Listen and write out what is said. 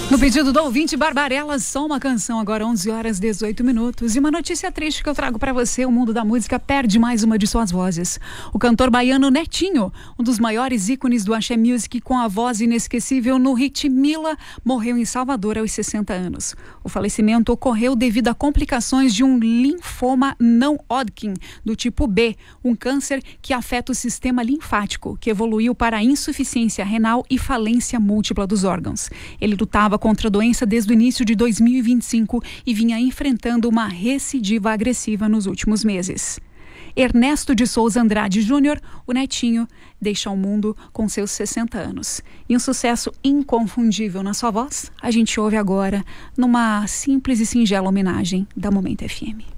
No pedido do ouvinte Barbarella, só uma canção, agora 11h18. E uma notícia triste que eu trago pra você: o mundo da música perde mais uma de suas vozes. O cantor baiano Netinho, um dos maiores ícones do Axé Music, com a voz inesquecível no hit Mila, morreu em Salvador aos 60 anos. O falecimento ocorreu devido a complicações de um linfoma não Hodgkin, do tipo B, um câncer que afeta o sistema linfático, que evoluiu para insuficiência renal e falência múltipla dos órgãos. Ele lutava contra a doença desde o início de 2025 e vinha enfrentando uma recidiva agressiva nos últimos meses. Ernesto de Souza Andrade Júnior, o Netinho, deixa o mundo com seus 60 anos. E um sucesso inconfundível na sua voz, a gente ouve agora numa simples e singela homenagem da Momento FM.